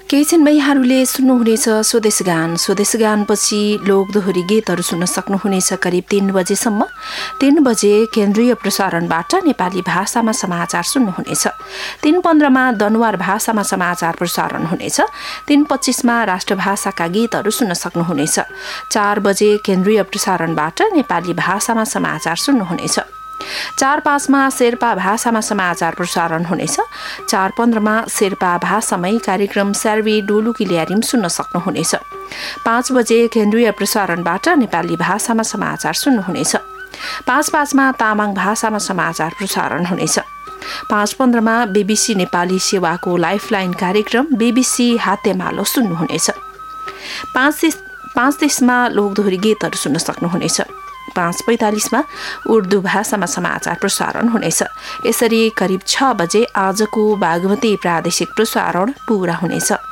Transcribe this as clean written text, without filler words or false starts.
केही छिनमा यहाँहरूले सुन्नुहुनेछ स्वदेश गानपछि लोकदोहोरी गीतहरू सुन्न सक्नुहुनेछ करिब 3 बजेसम्म। 3 बजे केन्द्रीय प्रसारणबाट नेपाली भाषामा समाचार सुन्नुहुनेछ। 3:15मा दनुवार भाषामा समाचार प्रसारण हुनेछ। 3:25मा राष्ट्रभाषाका गीतहरू सुन्न सक्नुहुनेछ। 4 बजे केन्द्रीय प्रसारणबाट नेपाली भाषामा समाचार सुन्नुहुनेछ। 4:05मा शेर्पा भाषामा समाचार प्रसारण हुनेछ। 4:15मा शेर्पा भाषामै कार्यक्रम सर्वे डोलुकी ल्यारिम सुन्न सक्नुहुनेछ। 5 बजे केन्द्रीय प्रसारणबाट नेपाली भाषामा समाचार सुन्नुहुनेछ। 5:05मा तामाङ भाषामा समाचार प्रसारण हुनेछ। 5:15मा बीबीसी नेपाली सेवाको लाइफलाइन कार्यक्रम बीबीसी हातेमालो सुन्नुहुनेछ। 5:30मा लोकदोहोरी गीतहरू सुन्न सक्नुहुनेछ। 5:45मा उर्दू भाषामा समाचार प्रसारण हुनेछ। यसरी करिब 6 बजे आजको बागमती प्रादेशिक प्रसारण पूरा हुनेछ।